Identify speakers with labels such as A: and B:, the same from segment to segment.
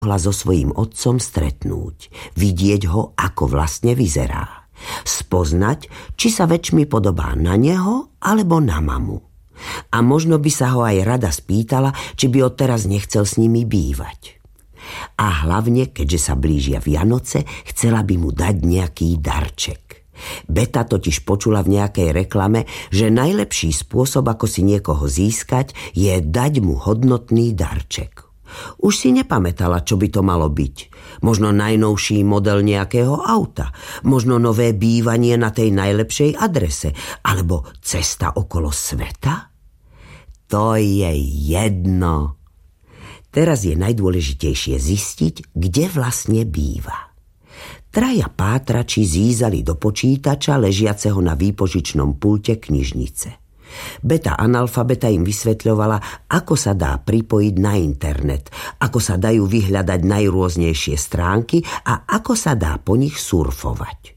A: mohla so svojím otcom stretnúť, vidieť ho, ako vlastne vyzerá. Spoznať, či sa väčšmi podobá na neho, alebo na mamu. A možno by sa ho aj rada spýtala, či by odteraz nechcel s nimi bývať. A hlavne, keďže sa blížia Vianoce, chcela by mu dať nejaký darček. Beta totiž počula v nejakej reklame, že najlepší spôsob, ako si niekoho získať, je dať mu hodnotný darček. Už si nepamätala, čo by to malo byť. Možno najnovší model nejakého auta, možno nové bývanie na tej najlepšej adrese, alebo cesta okolo sveta. To je jedno. Teraz je najdôležitejšie zistiť, kde vlastne býva. Traja pátrači zízali do počítača ležiaceho na výpožičnom pulte knižnice. Beta analfabeta im vysvetľovala, ako sa dá pripojiť na internet, ako sa dajú vyhľadať najrôznejšie stránky a ako sa dá po nich surfovať.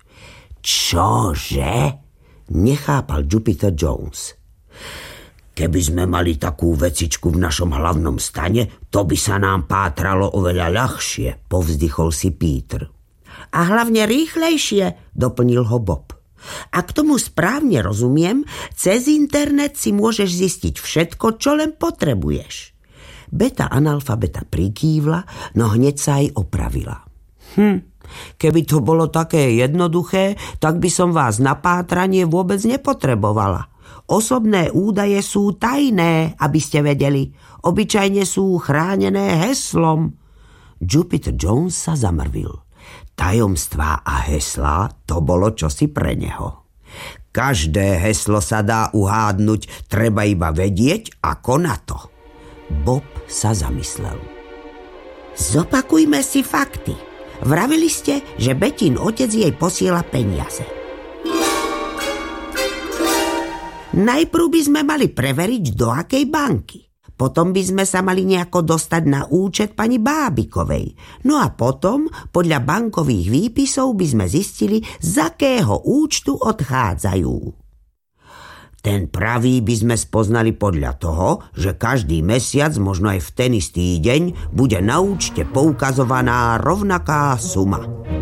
A: Čože? Nechápal Jupiter Jones. Keby sme mali takú vecičku v našom hlavnom stane, to by sa nám pátralo oveľa ľahšie, povzdychol si Peter. A hlavne rýchlejšie, doplnil ho Bob. A k tomu správne rozumiem, cez internet si môžeš zistiť všetko, čo len potrebuješ. Beta analfabeta prikývla, no hneď sa aj opravila. Keby to bolo také jednoduché, tak by som vás na pátranie vôbec nepotrebovala. Osobné údaje sú tajné, aby ste vedeli. Obyčajne sú chránené heslom. Jupiter Jones sa zamrvil. Tajomstvá a heslá, to bolo čosi pre neho. Každé heslo sa dá uhádnuť, treba iba vedieť, ako na to. Bob sa zamyslel. Zopakujme si fakty. Vravili ste, že Betin otec jej posiela peniaze. Najprv by sme mali preveriť, do akej banky. Potom by sme sa mali nejako dostať na účet pani Bábikovej. No a potom, podľa bankových výpisov by sme zistili, z akého účtu odchádzajú. Ten pravý by sme spoznali podľa toho, že každý mesiac, možno aj v ten istý deň, bude na účte poukazovaná rovnaká suma.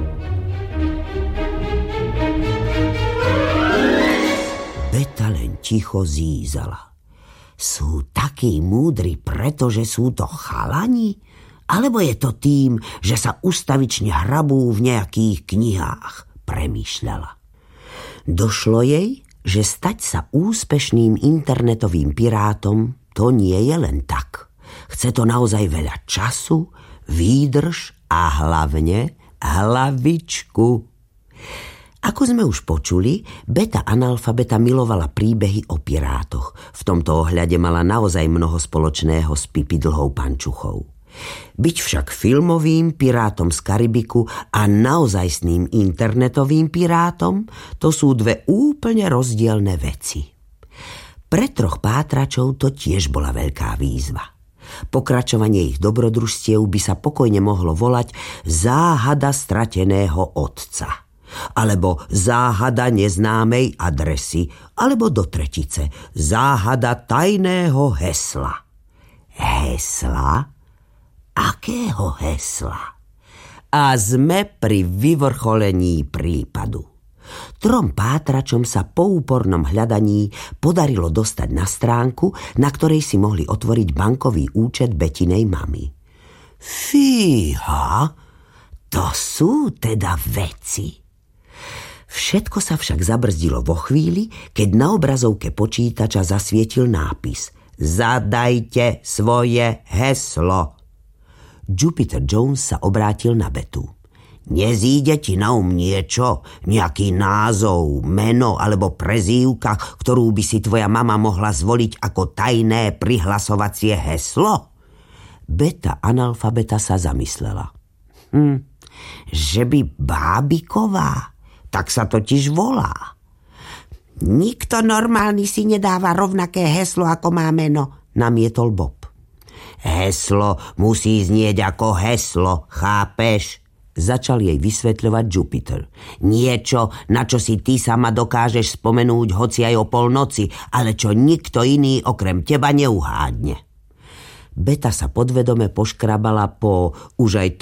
A: Beta len ticho zízala. Sú takí múdri, pretože sú to chalani? Alebo je to tým, že sa ustavične hrabú v nejakých knihách? Premýšľala. Došlo jej, že stať sa úspešným internetovým pirátom, to nie je len tak. Chce to naozaj veľa času, výdrž a hlavne hlavičku. Ako sme už počuli, Beta analfabeta milovala príbehy o pirátoch. V tomto ohľade mala naozaj mnoho spoločného s Pipi dlhou pančuchou. Byť však filmovým pirátom z Karibiku a naozajstným internetovým pirátom, to sú dve úplne rozdielne veci. Pre troch pátračov to tiež bola veľká výzva. Pokračovanie ich dobrodružstiev by sa pokojne mohlo volať Záhada strateného otca, alebo Záhada neznámej adresy, alebo do tretice Záhada tajného hesla. Hesla? Akého hesla? A sme pri vyvrcholení prípadu. Trom pátračom sa po úpornom hľadaní podarilo dostať na stránku, na ktorej si mohli otvoriť bankový účet Betinej mamy. Fíha, to sú teda veci. Všetko sa však zabrzdilo vo chvíli, keď na obrazovke počítača zasvietil nápis Zadajte svoje heslo. Jupiter Jones sa obrátil na Betu. Nezíde ti na niečo, nejaký názov, meno alebo prezývka, ktorú by si tvoja mama mohla zvoliť ako tajné prihlasovacie heslo? Beta analfabeta sa zamyslela. Že by Bábiková? Tak sa totiž volá. Nikto normálny si nedáva rovnaké heslo, ako má meno, namietol Bob. Heslo musí znieť ako heslo, chápeš? Začal jej vysvetľovať Jupiter. Niečo, na čo si ty sama dokážeš spomenúť hoci aj o polnoci, ale čo nikto iný okrem teba neuhádne. Beta sa podvedome poškrabala po už aj